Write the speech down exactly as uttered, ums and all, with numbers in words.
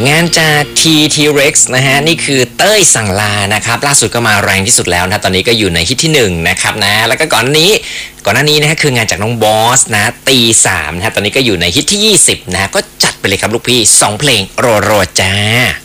งานจาก ที ที Rex นะฮะนี่คือเต้ยสั่งลานะครับล่าสุดก็มาแรงที่สุดแล้วนะตอนนี้ก็อยู่ในฮิตที่หนึ่งนะครับนะแล้วก็ก่อนหน้านี้ก่อนหน้านี้นะฮะคืองานจากน้องบอสนะตีสามนะฮะตอนนี้ก็อยู่ในฮิตที่ยี่สิบนะฮะก็จัดไปเลยครับลูกพี่สองเพลงโรโรจ้า